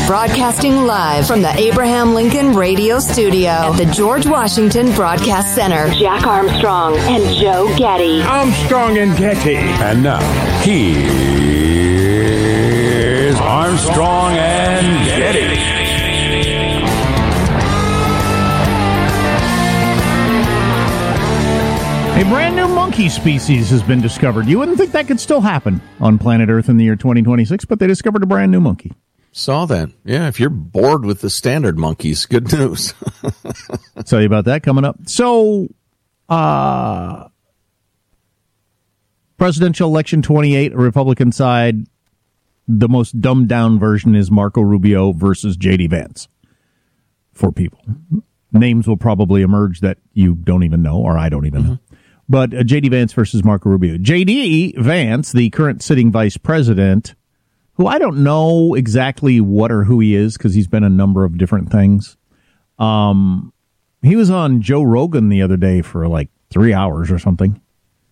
Broadcasting live from the Abraham Lincoln Radio Studio at the George Washington Broadcast Center. Jack Armstrong and Joe Getty. Armstrong and Getty. And now, here's Armstrong and Getty. A brand new monkey species has been discovered. You wouldn't think that could still happen on planet Earth in the year 2026, but they discovered a brand new monkey. Saw that. Yeah, if you're bored with the standard monkeys, good news. I'll tell you about that coming up. So, presidential election 28, Republican side, the most dumbed-down version is Marco Rubio versus J.D. Vance for people. Names will probably emerge that you don't even know, or I don't even know. But J.D. Vance versus Marco Rubio. J.D. Vance, the current sitting vice president, who I don't know exactly what or who he is because he's been a number of different things. He was on Joe Rogan the other day for like 3 hours or something.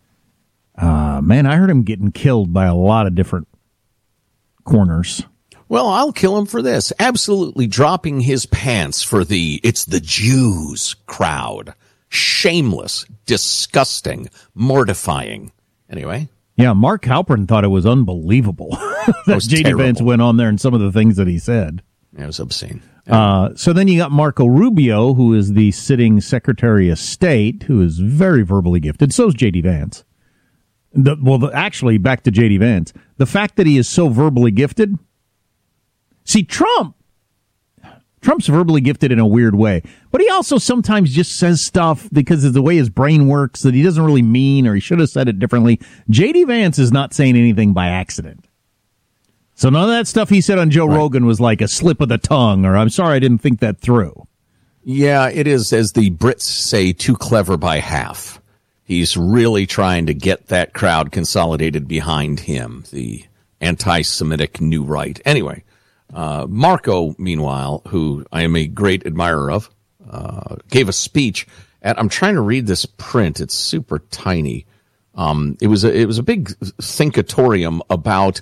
Man, I heard him getting killed by a lot of different corners. Well, I'll kill him for this. Absolutely dropping his pants for it's the Jews crowd. Shameless, disgusting, mortifying. Anyway. Yeah, Mark Halperin thought it was unbelievable that J.D. Vance went on there and some of the things that he said. It was obscene. So then you got Marco Rubio, who is the sitting Secretary of State, who is very verbally gifted. So is J.D. Vance. Actually, back to J.D. Vance. The fact that he is so verbally gifted. See, Trump's verbally gifted in a weird way, but he also sometimes just says stuff because of the way his brain works that he doesn't really mean, or he should have said it differently. J.D. Vance is not saying anything by accident. So none of that stuff he said on Joe Rogan was like a slip of the tongue, or I'm sorry I didn't think that through. Yeah, it is, as the Brits say, too clever by half. He's really trying to get that crowd consolidated behind him, the anti-Semitic new right. Anyway. Marco, meanwhile, who I am a great admirer of, gave a speech at, I'm trying to read this print. It's super tiny. It was a big thinkatorium about,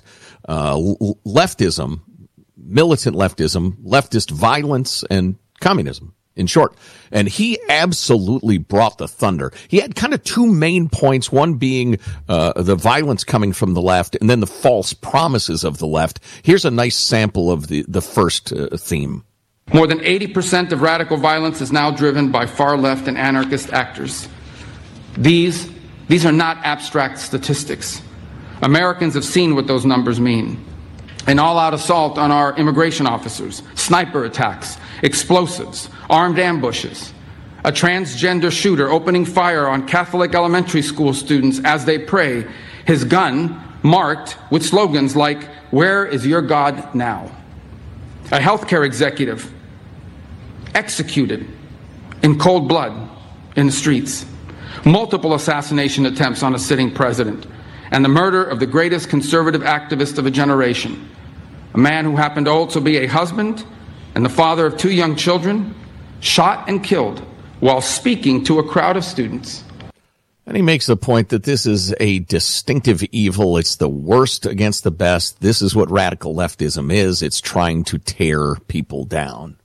leftism, militant leftism, leftist violence, and communism, in short. And he absolutely brought the thunder. He had kind of two main points, one being the violence coming from the left and then the false promises of the left. Here's a nice sample of the first theme. More than 80% of radical violence is now driven by far-left and anarchist actors. These are not abstract statistics. Americans have seen what those numbers mean. An all-out assault on our immigration officers, sniper attacks, explosives, armed ambushes, a transgender shooter opening fire on Catholic elementary school students as they pray, his gun marked with slogans like, "Where is your God now?" A healthcare executive executed in cold blood in the streets. Multiple assassination attempts on a sitting president, and the murder of the greatest conservative activist of a generation. A man who happened to also be a husband and the father of 2 young children, shot and killed while speaking to a crowd of students. And he makes the point that this is a distinctive evil. It's the worst against the best. This is what radical leftism is. It's trying to tear people down.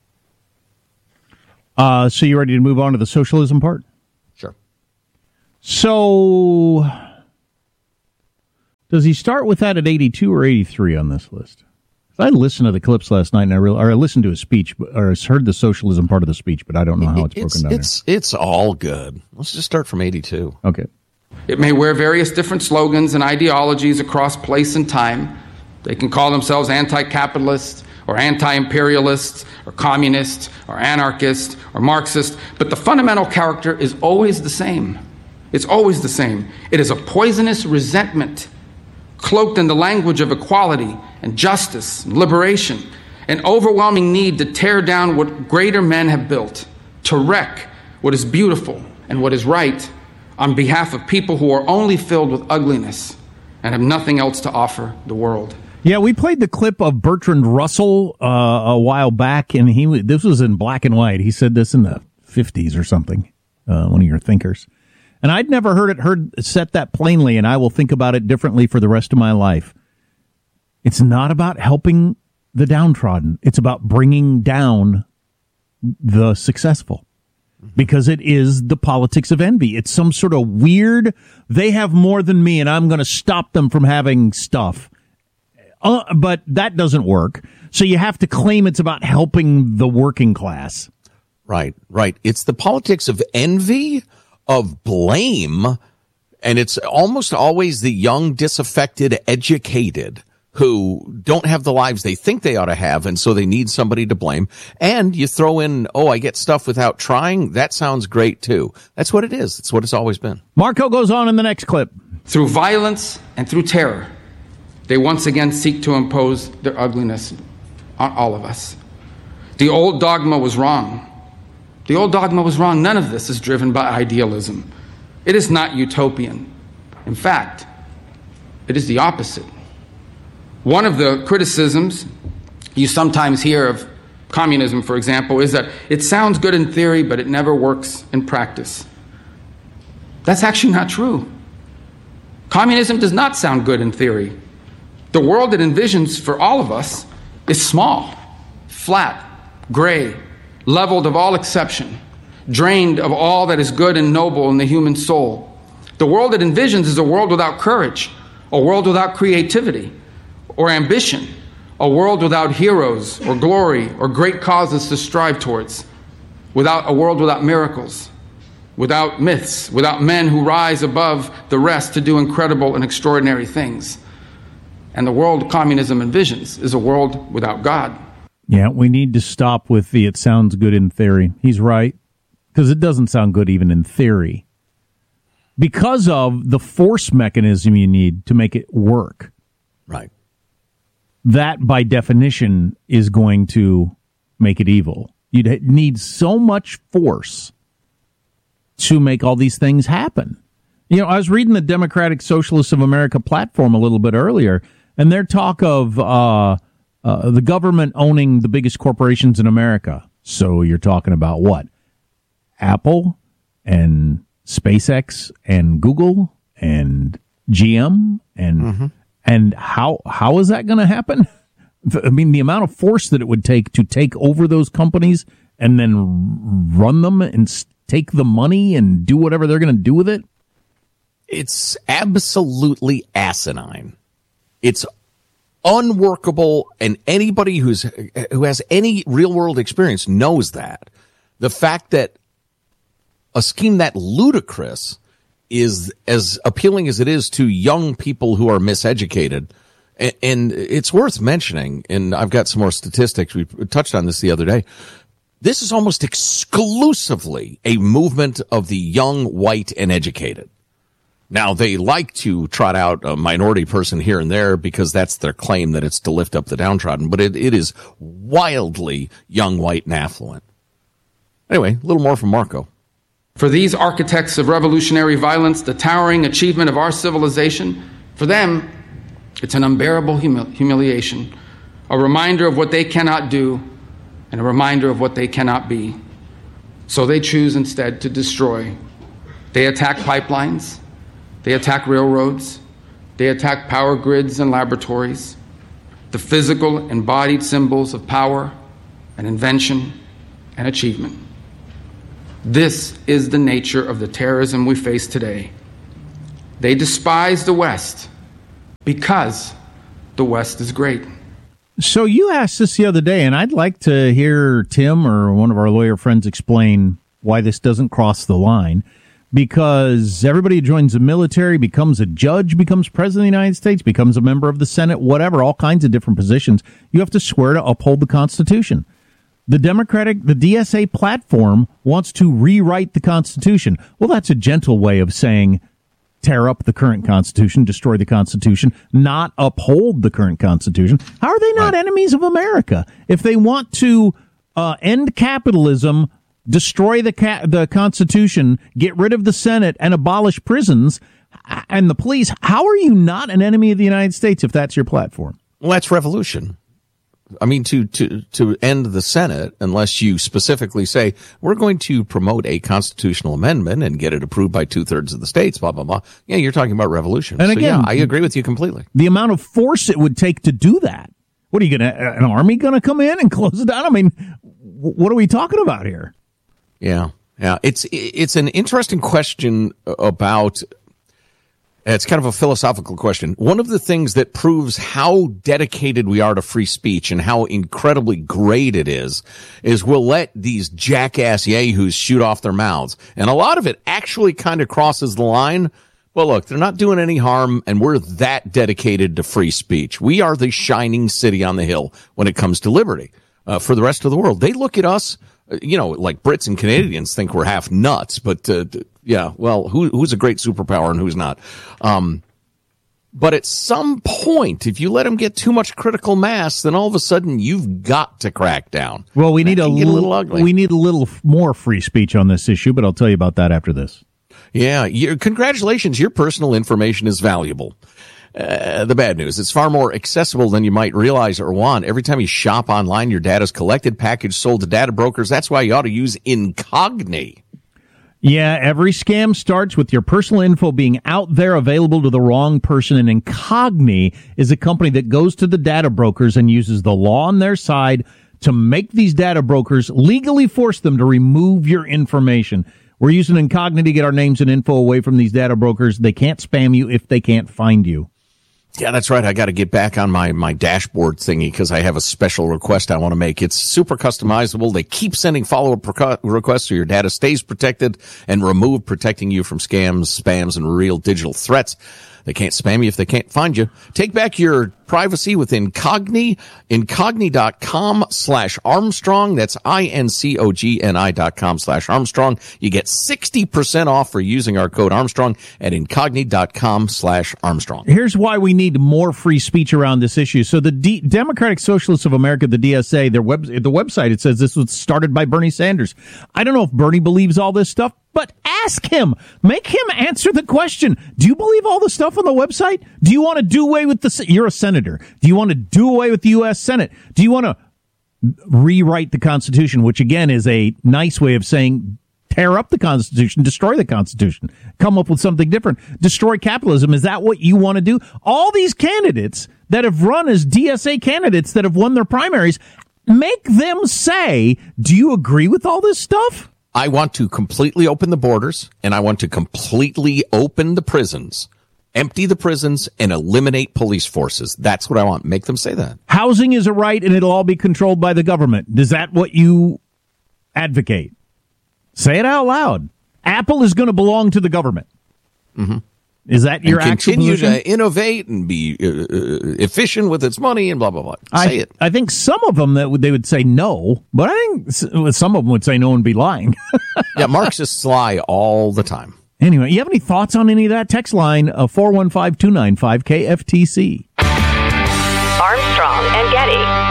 So you ready to move on to the socialism part? Sure. So does he start with that at 82 or 83 on this list? I listened to the clips last night, and I listened to his speech, or heard the socialism part of the speech, but I don't know how it's broken down. It's all good. Let's just start from 82. Okay. It may wear various different slogans and ideologies across place and time. They can call themselves anti-capitalist, or anti-imperialist, or communist, or anarchist, or Marxist, but the fundamental character is always the same. It's always the same. It is a poisonous resentment, cloaked in the language of equality and justice and liberation, an overwhelming need to tear down what greater men have built, to wreck what is beautiful and what is right on behalf of people who are only filled with ugliness and have nothing else to offer the world. Yeah, we played the clip of Bertrand Russell a while back, and this was in black and white. He said this in the 50s or something, one of your thinkers. And I'd never heard it set that plainly, and I will think about it differently for the rest of my life. It's not about helping the downtrodden. It's about bringing down the successful. Because it is the politics of envy. It's some sort of weird, they have more than me and I'm going to stop them from having stuff. But that doesn't work. So you have to claim it's about helping the working class. Right. It's the politics of envy, of blame, and it's almost always the young, disaffected, educated who don't have the lives they think they ought to have, and so they need somebody to blame. And you throw in, I get stuff without trying. That sounds great, too. That's what it is. It's what it's always been. Marco goes on in the next clip. Through violence and through terror, they once again seek to impose their ugliness on all of us. The old dogma was wrong. None of this is driven by idealism. It is not utopian. In fact, it is the opposite. One of the criticisms you sometimes hear of communism, for example, is that it sounds good in theory, but it never works in practice. That's actually not true. Communism does not sound good in theory. The world it envisions for all of us is small, flat, gray, leveled of all exception, drained of all that is good and noble in the human soul. The world it envisions is a world without courage, a world without creativity or ambition, a world without heroes or glory or great causes to strive towards, a world without miracles, without myths, without men who rise above the rest to do incredible and extraordinary things. And the world communism envisions is a world without God. Yeah, we need to stop with the it sounds good in theory. He's right, because it doesn't sound good even in theory. Because of the force mechanism you need to make it work. Right. That, by definition, is going to make it evil. You'd need so much force to make all these things happen. I was reading the Democratic Socialists of America platform a little bit earlier, and their talk of the government owning the biggest corporations in America. So you're talking about what? Apple and SpaceX and Google and GM and how is that going to happen? I mean, the amount of force that it would take to take over those companies and then run them and take the money and do whatever they're going to do with it. It's absolutely asinine. It's unworkable, and anybody who has any real world experience knows that. The fact that a scheme that ludicrous is as appealing as it is to young people who are miseducated. And it's worth mentioning, and I've got some more statistics. We touched on this the other day. This is almost exclusively a movement of the young, white, and educated. Now, they like to trot out a minority person here and there because that's their claim that it's to lift up the downtrodden, but it is wildly young, white, and affluent. Anyway, a little more from Marco. For these architects of revolutionary violence, the towering achievement of our civilization, for them, it's an unbearable humiliation, a reminder of what they cannot do and a reminder of what they cannot be. So they choose instead to destroy. They attack pipelines. They attack railroads. They attack power grids and laboratories, the physical embodied symbols of power and invention and achievement. This is the nature of the terrorism we face today. They despise the West because the West is great. So you asked this the other day, and I'd like to hear Tim or one of our lawyer friends explain why this doesn't cross the line. Because everybody who joins the military, becomes a judge, becomes president of the United States, becomes a member of the Senate, whatever, all kinds of different positions, you have to swear to uphold the Constitution. The DSA platform wants to rewrite the Constitution. Well, that's a gentle way of saying tear up the current Constitution, destroy the Constitution, not uphold the current Constitution. How are they not enemies of America? If they want to end capitalism, destroy the Constitution, get rid of the Senate, and abolish prisons and the police, how are you not an enemy of the United States if that's your platform? Well, that's revolution. I mean, to end the Senate, unless you specifically say, we're going to promote a constitutional amendment and get it approved by 2/3 of the states, blah, blah, blah. Yeah, you're talking about revolution. And again, I agree with you completely. The amount of force it would take to do that What are you an army going to come in and close it down? I mean, what are we talking about here? Yeah. It's an interesting question about. It's kind of a philosophical question. One of the things that proves how dedicated we are to free speech and how incredibly great it is we'll let these jackass yahoos shoot off their mouths. And a lot of it actually kind of crosses the line. Well, look, they're not doing any harm, and we're that dedicated to free speech. We are the shining city on the hill when it comes to liberty. For the rest of the world, they look at us, like Brits and Canadians think we're half nuts, but yeah, well, who's a great superpower and who's not? But at some point, if you let them get too much critical mass, then all of a sudden you've got to crack down. Well, we need a little ugly. We need a little more free speech on this issue, but I'll tell you about that after this. Yeah, congratulations, your personal information is valuable. The bad news, it's far more accessible than you might realize or want. Every time you shop online, your data's collected, packaged, sold to data brokers. That's why you ought to use Incogni. Yeah, every scam starts with your personal info being out there available to the wrong person, and Incogni is a company that goes to the data brokers and uses the law on their side to make these data brokers legally force them to remove your information. We're using Incogni to get our names and info away from these data brokers. They can't spam you if they can't find you. Yeah, that's right. I got to get back on my dashboard thingy because I have a special request I want to make. It's super customizable. They keep sending follow-up requests so your data stays protected and removed, protecting you from scams, spams, and real digital threats. They can't spam you if they can't find you. Take back your privacy with Incogni. Incogni.com/Armstrong. That's INCOGNI.com/Armstrong. You get 60% off for using our code Armstrong at Incogni.com/Armstrong. Here's why we need more free speech around this issue. So the Democratic Socialists of America, the DSA, the website, it says this was started by Bernie Sanders. I don't know if Bernie believes all this stuff, but ask him. Make him answer the question. Do you believe all the stuff on the website? Do you want to do away with you're a senator. Do you want to do away with the U.S. Senate? Do you want to rewrite the Constitution, which again is a nice way of saying tear up the Constitution, destroy the Constitution, come up with something different, destroy capitalism? Is that what you want to do? All these candidates that have run as DSA candidates that have won their primaries, make them say, do you agree with all this stuff? I want to completely open the borders, and I want to completely open the prisons, empty the prisons, and eliminate police forces. That's what I want. Make them say that. Housing is a right, and it'll all be controlled by the government. Is that what you advocate? Say it out loud. Apple is going to belong to the government. Mm-hmm. Is that your actual continue position? to innovate and be efficient with its money and blah, blah, blah. Say it. I think some of them they would say no, but I think some of them would say no and be lying. Yeah, Marxists lie all the time. Anyway, you have any thoughts on any of that? Text line 415-295-KFTC. Armstrong and Getty.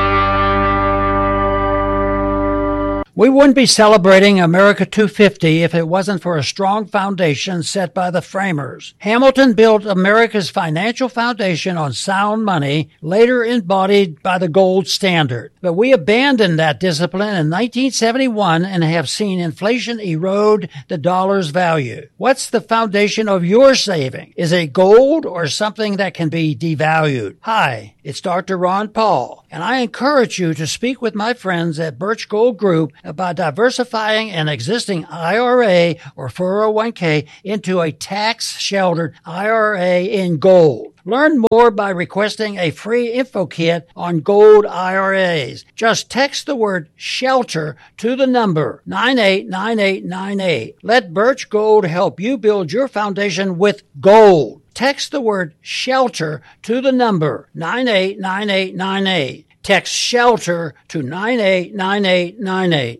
We wouldn't be celebrating America 250 if it wasn't for a strong foundation set by the framers. Hamilton built America's financial foundation on sound money, later embodied by the gold standard. But we abandoned that discipline in 1971 and have seen inflation erode the dollar's value. What's the foundation of your saving? Is it gold or something that can be devalued? Hi, it's Dr. Ron Paul, and I encourage you to speak with my friends at Birch Gold Group about diversifying an existing IRA or 401k into a tax-sheltered IRA in gold. Learn more by requesting a free info kit on gold IRAs. Just text the word SHELTER to the number 989898. Let Birch Gold help you build your foundation with gold. Text the word SHELTER to the number 989898. Text SHELTER to 989898.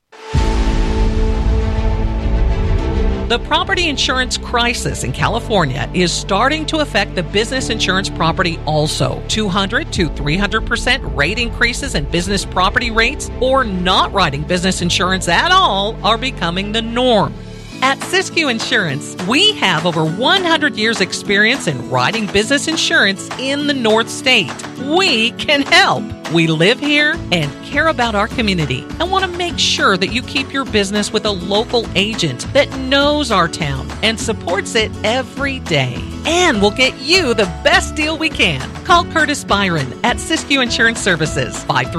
The property insurance crisis in California is starting to affect the business insurance property also. 200 to 300% rate increases in business property rates or not writing business insurance at all are becoming the norm. At Siskiyou Insurance, we have over 100 years experience in writing business insurance in the North State. We can help. We live here and care about our community and want to make sure that you keep your business with a local agent that knows our town and supports it every day. And we'll get you the best deal we can. Call Curtis Byron at Siskiyou Insurance Services,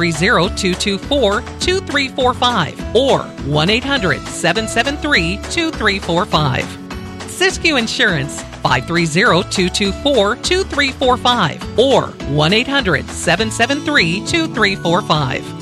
530-224-2345 or 1-800-773-2345. Siskiyou Insurance, 530-224-2345 or 1-800-773-2345.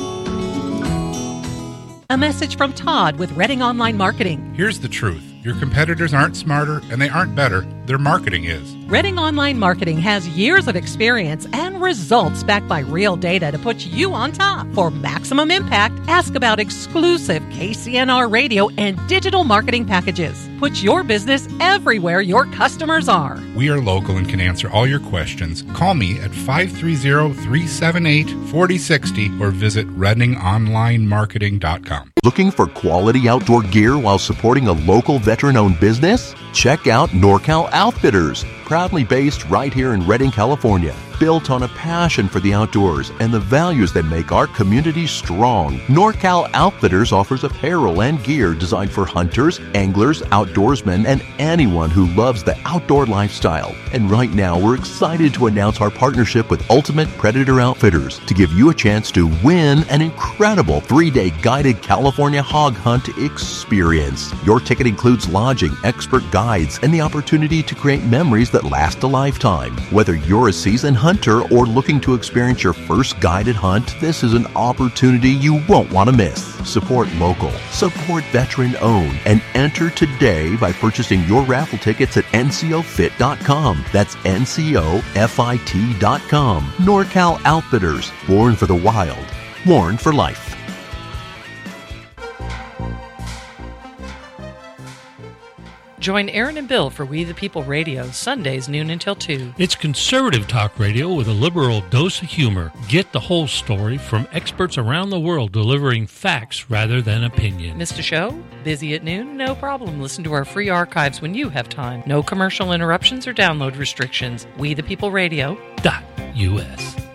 A message from Todd with Redding Online Marketing. Here's the truth. Your competitors aren't smarter and they aren't better. Their marketing is. Redding Online Marketing has years of experience and results backed by real data to put you on top. For maximum impact, ask about exclusive KCNR radio and digital marketing packages. Put your business everywhere your customers are. We are local and can answer all your questions. Call me at 530-378-4060 or visit ReddingOnlineMarketing.com. Looking for quality outdoor gear while supporting a local veteran-owned business? Check out NorCal Outfitters, proudly based right here in Redding, California. Built on a passion for the outdoors and the values that make our community strong, NorCal Outfitters offers apparel and gear designed for hunters, anglers, outdoorsmen, and anyone who loves the outdoor lifestyle. And right now, we're excited to announce our partnership with Ultimate Predator Outfitters to give you a chance to win an incredible 3-day guided California hog hunt experience. Your ticket includes lodging, expert guides, and the opportunity to create memories that last a lifetime. Whether you're a seasoned hunter or looking to experience your first guided hunt, this is an opportunity you won't want to miss. Support local, support veteran-owned, and enter today by purchasing your raffle tickets at ncofit.com. That's ncofit.com. NorCal Outfitters, born for the wild, worn for life. Join Aaron and Bill for We the People Radio, Sundays noon until 2. It's conservative talk radio with a liberal dose of humor. Get the whole story from experts around the world delivering facts rather than opinion. Missed a show? Busy at noon? No problem. Listen to our free archives when you have time. No commercial interruptions or download restrictions. We the People Radio.us.